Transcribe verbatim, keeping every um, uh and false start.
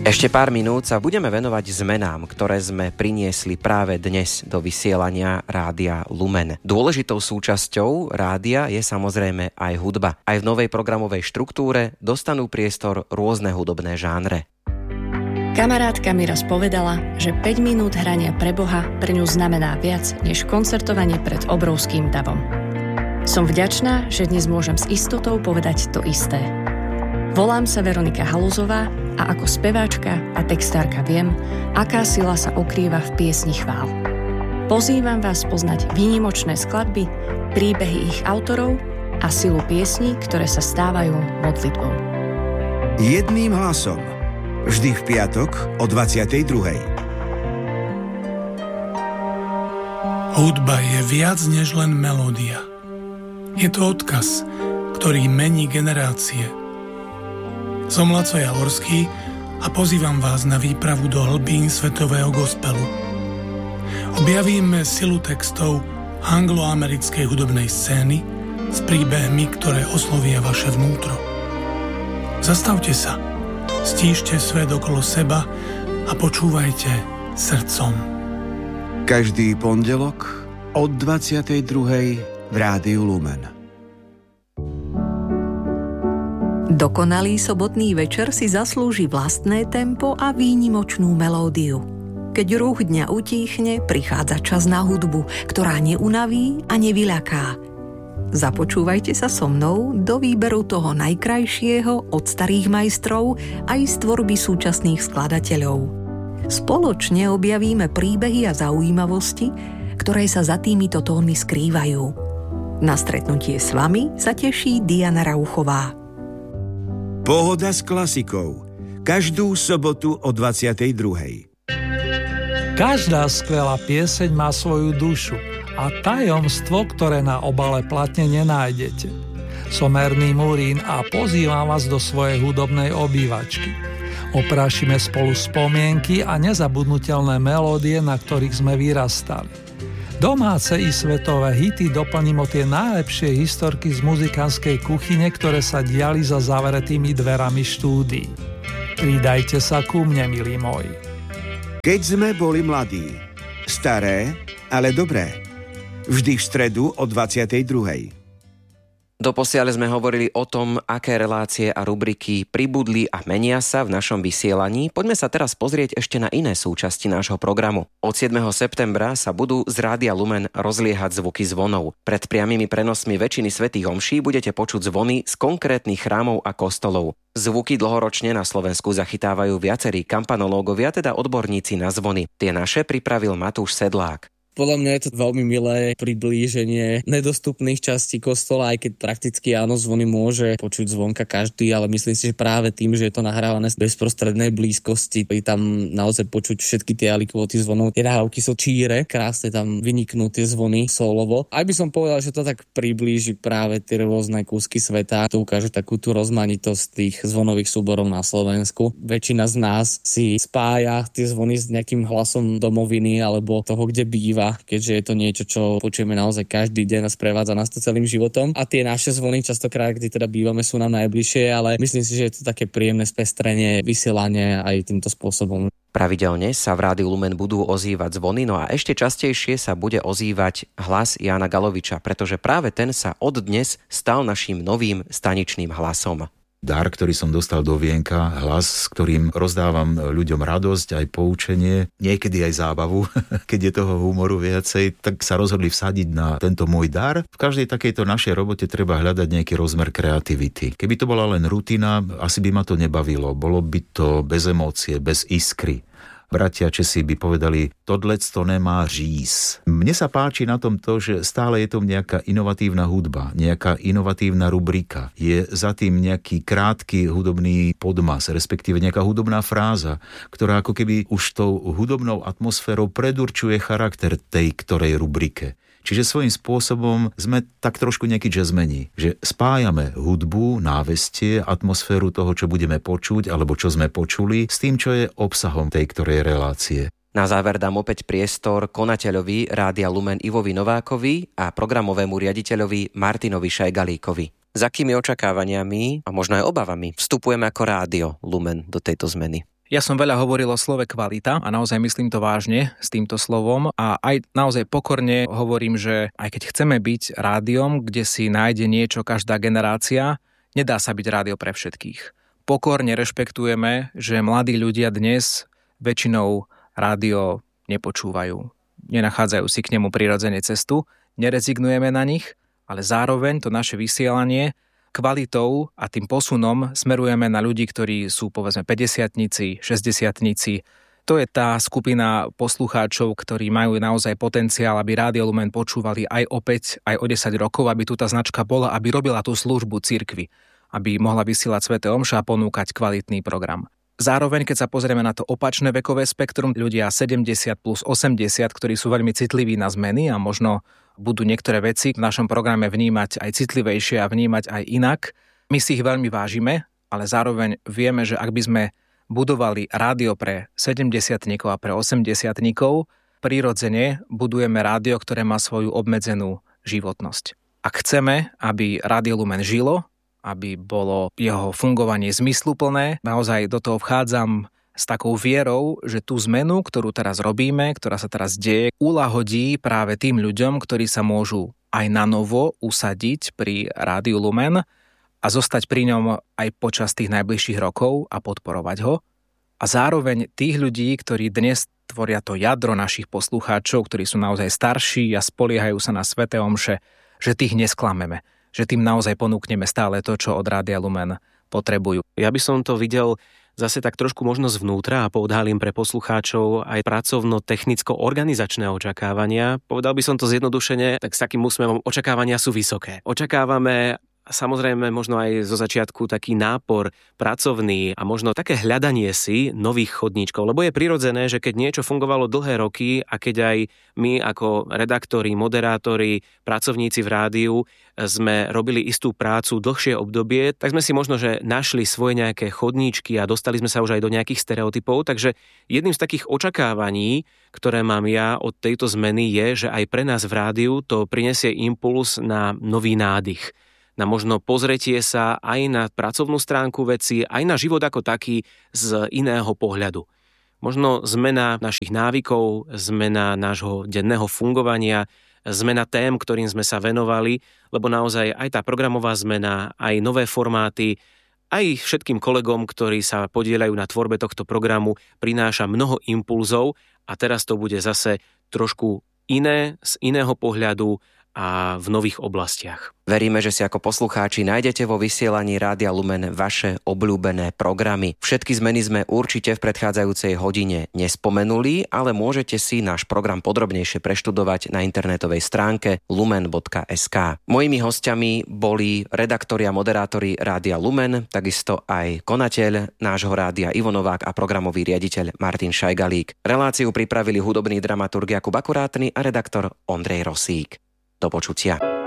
Ešte pár minút sa budeme venovať zmenám, ktoré sme priniesli práve dnes do vysielania Rádia Lumen. Dôležitou súčasťou rádia je samozrejme aj hudba. Aj v novej programovej štruktúre dostanú priestor rôzne hudobné žánre. Kamarátka mi raz povedala, že päť minút hrania pre Boha pre ňu znamená viac než koncertovanie pred obrovským davom. Som vďačná, že dnes môžem s istotou povedať to isté. Volám sa Veronika Haluzová a ako speváčka a textárka viem, aká sila sa ukrýva v piesni chvál. Pozývam vás poznať výnimočné skladby, príbehy ich autorov a silu piesní, ktoré sa stávajú modlitbou. Jedným hlasom. Vždy v piatok o dvadsiatej druhej. Hudba je viac než len melódia. Je to odkaz, ktorý mení generácie. Som Laco Javorský a pozývam vás na výpravu do hlbín svetového gospelu. Objavíme silu textov angloamerickej hudobnej scény s príbehmi, ktoré oslovia vaše vnútro. Zastavte sa, stíšte svet okolo seba a počúvajte srdcom. Každý pondelok od dvadsiatej druhej v Rádiu Lumen. Dokonalý sobotný večer si zaslúži vlastné tempo a výnimočnú melódiu. Keď ruch dňa utíchne, prichádza čas na hudbu, ktorá neunaví a nevyľaká. Započúvajte sa so mnou do výberu toho najkrajšieho od starých majstrov aj z tvorby súčasných skladateľov. Spoločne objavíme príbehy a zaujímavosti, ktoré sa za týmito tónmi skrývajú. Na stretnutie s vami sa teší Diana Rauchová. Pohoda s klasikou. Každú sobotu o dvadsiatej druhej. Každá skvelá pieseň má svoju dušu a tajomstvo, ktoré na obale platne nenájdete. Som Erný Murín a pozývam vás do svojej hudobnej obývačky. Oprášime spolu spomienky a nezabudnutelné melódie, na ktorých sme vyrastali. Domáce i svetové hity doplním o tie najlepšie historky z muzikánskej kuchyne, ktoré sa diali za zavretými dverami štúdií. Pridajte sa ku mne, milí moji. Keď sme boli mladí. Staré, ale dobré. Vždy v stredu o dvadsiatej druhej. Doposiaľ sme hovorili o tom, aké relácie a rubriky pribudli a menia sa v našom vysielaní. Poďme sa teraz pozrieť ešte na iné súčasti nášho programu. Od siedmeho septembra sa budú z Rádia Lumen rozliehať zvuky zvonov. Pred priamými prenosmi väčšiny svätých omší budete počuť zvony z konkrétnych chrámov a kostolov. Zvuky dlhoročne na Slovensku zachytávajú viacerí kampanológovia, teda odborníci na zvony. Tie naše pripravil Matúš Sedlák. Podľa mňa je to veľmi milé priblíženie nedostupných častí kostola, aj keď prakticky áno, zvony môže počuť zvonka každý, ale myslím si, že práve tým, že je to nahrávané z bezprostrednej blízkosti, je tam naozaj počuť všetky tie alikvóty zvonov. Tie nahrávky sú číre, krásne tam vyniknú tie zvony solovo. Aj by som povedal, že to tak priblíži práve tie rôzne kúsky sveta. To ukáže takú tú rozmanitosť tých zvonových súborov na Slovensku. Väčšina z nás si spája tie zvony s nejakým hlasom domoviny alebo toho, kde býva, keďže je to niečo, čo počujeme naozaj každý deň a sprevádza nás to celým životom. A tie naše zvony častokrát, kde teda bývame, sú nám najbližšie, ale myslím si, že je to také príjemné spestrenie, vysielanie aj týmto spôsobom. Pravidelne sa v Rádiu Lumen budú ozývať zvony, no a ešte častejšie sa bude ozývať hlas Jána Galoviča, pretože práve ten sa od dnes stal naším novým staničným hlasom. Dar, ktorý som dostal do vienka, hlas, s ktorým rozdávam ľuďom radosť, aj poučenie, niekedy aj zábavu, keď je toho humoru viacej, tak sa rozhodli vsadiť na tento môj dar. V každej takejto našej robote treba hľadať nejaký rozmer kreativity. Keby to bola len rutina, asi by ma to nebavilo. Bolo by to bez emócie, bez iskry. Bratia Česi by povedali, tohleto nemá říz. Mne sa páči na tom to, že stále je to nejaká inovatívna hudba, nejaká inovatívna rubrika. Je za tým nejaký krátky hudobný podmas, respektíve nejaká hudobná fráza, ktorá ako keby už tou hudobnou atmosférou predurčuje charakter tej ktorej rubrike. Čiže svojím spôsobom sme tak trošku nejaký jazzmeni, že spájame hudbu, návestie, atmosféru toho, čo budeme počuť, alebo čo sme počuli, s tým, čo je obsahom tej ktorej relácie. Na záver dám opäť priestor konateľovi Rádia Lumen Ivovi Novákovi a programovému riaditeľovi Martinovi Šajgalíkovi. S akými očakávaniami a možno aj obavami vstupujeme ako Rádio Lumen do tejto zmeny? Ja som veľa hovoril o slove kvalita a naozaj myslím to vážne s týmto slovom a aj naozaj pokorne hovorím, že aj keď chceme byť rádiom, kde si nájde niečo každá generácia, nedá sa byť rádio pre všetkých. Pokorne rešpektujeme, že mladí ľudia dnes väčšinou rádio nepočúvajú. Nenachádzajú si k nemu prirodzene cestu, nerezignujeme na nich, ale zároveň to naše vysielanie kvalitou a tým posunom smerujeme na ľudí, ktorí sú povedzme päťdesiatnici, šesťdesiatnici. To je tá skupina poslucháčov, ktorí majú naozaj potenciál, aby Rádio Lumen počúvali aj o päť, aj o desať rokov, aby tu tá značka bola, aby robila tú službu cirkvi, aby mohla vysielať sväté omše a ponúkať kvalitný program. Zároveň, keď sa pozrieme na to opačné vekové spektrum, ľudia sedemdesiat plus osemdesiat, ktorí sú veľmi citliví na zmeny a možno budú niektoré veci v našom programe vnímať aj citlivejšie a vnímať aj inak. My si ich veľmi vážime, ale zároveň vieme, že ak by sme budovali rádio pre sedemdesiatnikov a pre osemdesiatnikov, prirodzene budujeme rádio, ktoré má svoju obmedzenú životnosť. Ak chceme, aby Rádio Lumen žilo, aby bolo jeho fungovanie zmysluplné, naozaj do toho vchádzam s takou vierou, že tú zmenu, ktorú teraz robíme, ktorá sa teraz deje, uľahodí práve tým ľuďom, ktorí sa môžu aj na novo usadiť pri Rádiu Lumen a zostať pri ňom aj počas tých najbližších rokov a podporovať ho. A zároveň tých ľudí, ktorí dnes tvoria to jadro našich poslucháčov, ktorí sú naozaj starší a spoliehajú sa na sväté omše, že tých nesklameme, že tým naozaj ponúkneme stále to, čo od Rádia Lumen potrebujú. Ja by som to videl zase tak trošku možno zvnútra a poodhalím pre poslucháčov aj pracovno-technicko-organizačné očakávania. Povedal by som to zjednodušene, tak s takým úsmevom očakávania sú vysoké. Očakávame samozrejme možno aj zo začiatku taký nápor pracovný a možno také hľadanie si nových chodníčkov, lebo je prirodzené, že keď niečo fungovalo dlhé roky a keď aj my ako redaktori, moderátori, pracovníci v rádiu sme robili istú prácu dlhšie obdobie, tak sme si možno, že našli svoje nejaké chodníčky a dostali sme sa už aj do nejakých stereotypov, takže jedným z takých očakávaní, ktoré mám ja od tejto zmeny je, že aj pre nás v rádiu to prinesie impuls na nový nádych, na možno pozretie sa aj na pracovnú stránku veci, aj na život ako taký z iného pohľadu. Možno zmena našich návykov, zmena nášho denného fungovania, zmena tém, ktorým sme sa venovali, lebo naozaj aj tá programová zmena, aj nové formáty, aj všetkým kolegom, ktorí sa podieľajú na tvorbe tohto programu, prináša mnoho impulzov a teraz to bude zase trošku iné, z iného pohľadu a v nových oblastiach. Veríme, že si ako poslucháči nájdete vo vysielaní Rádia Lumen vaše obľúbené programy. Všetky zmeny sme určite v predchádzajúcej hodine nespomenuli, ale môžete si náš program podrobnejšie preštudovať na internetovej stránke lumen bodka es ká. Mojimi hostiami boli redaktori a moderátori Rádia Lumen, takisto aj konateľ nášho rádia Ivo Novák a programový riaditeľ Martin Šajgalík. Reláciu pripravili hudobný dramaturg Jakub Akurátny a redaktor Ondrej Rosík. Do počutia.